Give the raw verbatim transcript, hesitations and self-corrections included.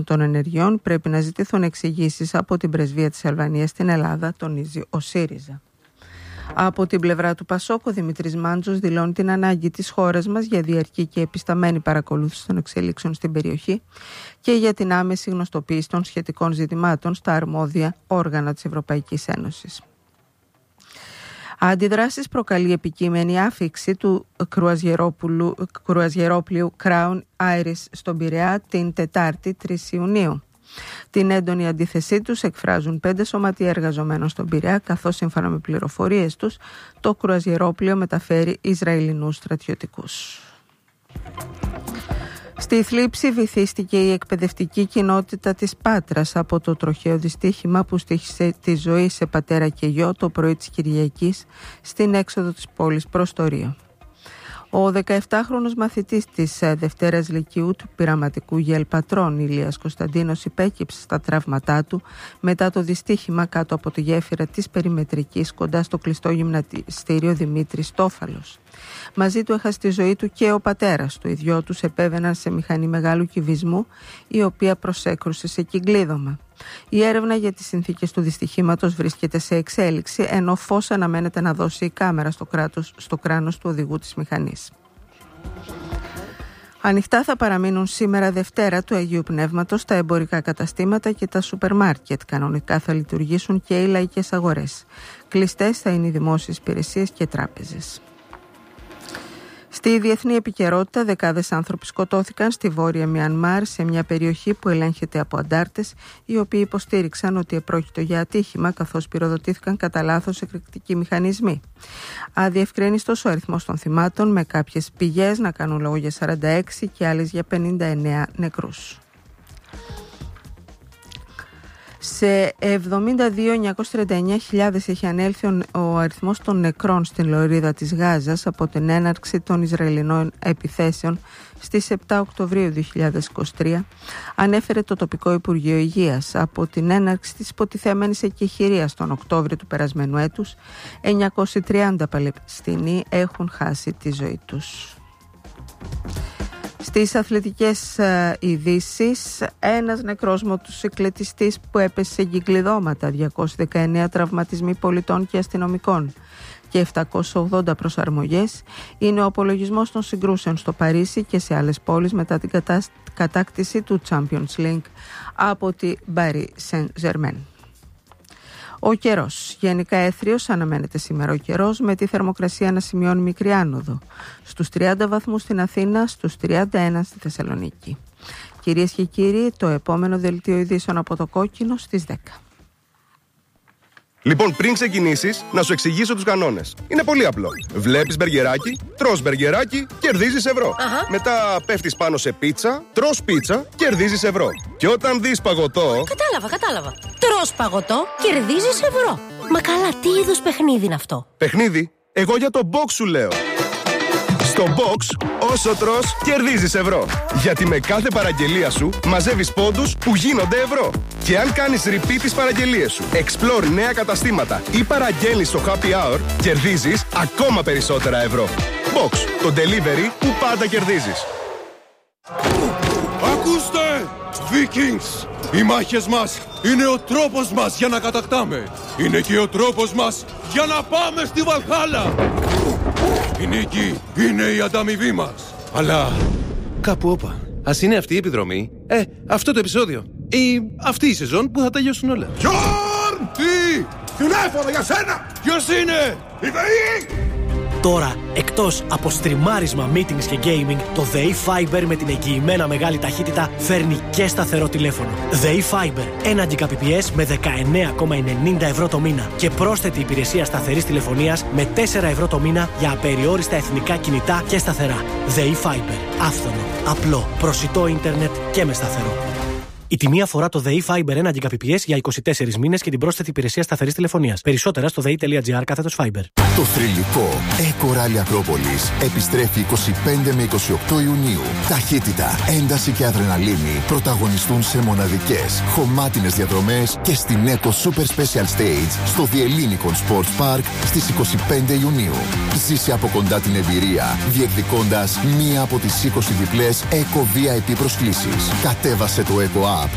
των ενεργειών πρέπει να ζητηθούν εξηγήσεις από την πρεσβεία της Αλβανίας στην Ελλάδα, τονίζει ο ΣΥΡΙΖΑ. Από την πλευρά του Πασόκ, ο Δημήτρης Μάντζος δηλώνει την ανάγκη της χώρας μας για διαρκή και επισταμένη παρακολούθηση των εξελίξεων στην περιοχή και για την άμεση γνωστοποίηση των σχετικών ζητημάτων στα αρμόδια όργανα της Ευρωπαϊκής Ένωσης. Αντιδράσεις προκαλεί επικείμενη άφιξη του κρουαζιερόπλοιου Crown Iris στον Πειραιά την Τετάρτη τρεις Ιουνίου. Την έντονη αντίθεσή τους εκφράζουν πέντε σωματεία εργαζομένων στον Πειραιά, καθώς σύμφωνα με πληροφορίες τους το κρουαζιερόπλοιο μεταφέρει Ισραηλινούς στρατιωτικούς. Στη θλίψη βυθίστηκε η εκπαιδευτική κοινότητα της Πάτρας από το τροχαίο δυστύχημα που στοίχησε τη ζωή σε πατέρα και γιο το πρωί της Κυριακής στην έξοδο της πόλης προς το Ρίο. Ο δεκαεπτάχρονος μαθητής της Δευτέρας Λυκείου του πειραματικού Γελ Πατρών, Ηλίας Κωνσταντίνος, υπέκυψε στα τραύματά του μετά το δυστύχημα κάτω από τη γέφυρα της Περιμετρικής κοντά στο κλειστό γυμναστήριο Δημήτρης Τόφαλος. Μαζί του έχασε τη ζωή του και ο πατέρας του. Οι δυο τους επέβαιναν σε μηχανή μεγάλου κυβισμού, η οποία προσέκρουσε σε κυκλίδωμα. Η έρευνα για τις συνθήκες του δυστυχήματος βρίσκεται σε εξέλιξη, ενώ φως αναμένεται να δώσει η κάμερα στο, κράτος, στο κράνος του οδηγού της μηχανής. Ανοιχτά θα παραμείνουν σήμερα Δευτέρα του Αγίου Πνεύματος τα εμπορικά καταστήματα και τα σούπερ μάρκετ. Κανονικά θα λειτουργήσουν και οι λαϊκές αγορές. Κλειστές θα είναι οι δημόσιες υπηρεσίες και τράπεζες. Στη διεθνή επικαιρότητα, δεκάδες άνθρωποι σκοτώθηκαν στη βόρεια Μιανμάρ, σε μια περιοχή που ελέγχεται από αντάρτες, οι οποίοι υποστήριξαν ότι επρόκειτο για ατύχημα, καθώς πυροδοτήθηκαν κατά λάθος εκρηκτικοί μηχανισμοί. Αδιευκρίνιστος ο αριθμός των θυμάτων, με κάποιες πηγές να κάνουν λόγο για σαράντα έξι και άλλες για πενήντα εννέα νεκρούς. Σε εβδομήντα δύο χιλιάδες εννιακόσιες τριάντα εννέα χιλιάδες έχει ανέλθει ο αριθμός των νεκρών στην λωρίδα της Γάζας από την έναρξη των Ισραηλινών επιθέσεων στις επτά Οκτωβρίου δύο χιλιάδες είκοσι τρία, ανέφερε το τοπικό Υπουργείο Υγείας. Από την έναρξη της υποτιθέμενης εκεχηρίας τον Οκτώβριο του περασμένου έτους, εννιακόσιοι τριάντα Παλαιστίνοι έχουν χάσει τη ζωή τους. Στις αθλητικές ειδήσεις, ένας νεκρός μοτοσυκλετιστής που έπεσε σε κυκλειδώματα, διακόσιοι δεκαεννέα τραυματισμοί πολιτών και αστυνομικών και επτακόσιες ογδόντα προσαρμογές είναι ο απολογισμός των συγκρούσεων στο Παρίσι και σε άλλες πόλεις μετά την κατάκτηση του Champions League από τη Paris Saint-Germain. Ο καιρός. Γενικά έθριος αναμένεται σήμερα ο καιρός, με τη θερμοκρασία να σημειώνει μικρή άνοδο. Στους τριάντα βαθμούς στην Αθήνα, στους τριάντα ένα στη Θεσσαλονίκη. Κυρίες και κύριοι, το επόμενο δελτίο ειδήσεων από το Κόκκινο στις δέκα. Λοιπόν, πριν ξεκινήσεις, να σου εξηγήσω τους κανόνες. Είναι πολύ απλό. Βλέπεις μπεργκεράκι, τρως μπεργκεράκι, κερδίζεις ευρώ. Αχα. Μετά πέφτεις πάνω σε πίτσα, τρως πίτσα, κερδίζεις ευρώ. Και όταν δεις παγωτό... Κατάλαβα, κατάλαβα. Τρως παγωτό, κερδίζεις ευρώ. Μα καλά, τι είδους παιχνίδι είναι αυτό? Παιχνίδι? Εγώ για το box σου λέω. Στο box, όσο τρως, κερδίζεις ευρώ. Γιατί με κάθε παραγγελία σου μαζεύεις πόντους που γίνονται ευρώ. Και αν κάνεις repeat τις παραγγελίες σου, explore νέα καταστήματα ή παραγγέλνεις στο happy hour, κερδίζεις ακόμα περισσότερα ευρώ. Box, το delivery που πάντα κερδίζεις. Ακούστε! Vikings! Οι μάχες μας είναι ο τρόπος μας για να κατακτάμε. Είναι και ο τρόπος μας για να πάμε στη Βαλχάλα. Η νίκη είναι η ανταμοιβή μας. Αλλά κάπου όπα. Ας είναι αυτή η επιδρομή, ε, αυτό το επεισόδιο ή αυτή η σεζόν που θα τελειώσουν όλα. Γιόρν! Τι! Τηλέφωνο για σένα! Ποιος είναι? Η ΔΕΗ! Τώρα, εκτός από στριμάρισμα, meetings και gaming, το ΔΕΗ Fiber με την εγγυημένα μεγάλη ταχύτητα φέρνει και σταθερό τηλέφωνο. ΔΕΗ Fiber, ένα Gbps με δεκαεννέα κόμμα ενενήντα ευρώ το μήνα και πρόσθετη υπηρεσία σταθερής τηλεφωνίας με τέσσερα ευρώ το μήνα για απεριόριστα εθνικά κινητά και σταθερά. ΔΕΗ Fiber, άφθονο, απλό, προσιτό ίντερνετ και με σταθερό. Η τιμή αφορά το ΔΕΗ Fiber ένα Gbps για είκοσι τέσσερις μήνες και την πρόσθετη υπηρεσία σταθερής τηλεφωνίας. Περισσότερα στο δei.gr κάθετος Fiber. Το θρυλικό Eco Rally Ακρόπολης επιστρέφει είκοσι πέντε με είκοσι οκτώ Ιουνίου. Ταχύτητα, ένταση και αδρεναλίνη πρωταγωνιστούν σε μοναδικές, χωμάτινες διαδρομές και στην Eco Super Special Stage στο Διελλήνικον Sports Park στις είκοσι πέντε Ιουνίου. Ζήσε από κοντά την εμπειρία, διεκδικώντας μία από τις είκοσι διπλές Eco βι άι πι προσκλήσεις. Κατέβασε το Eco App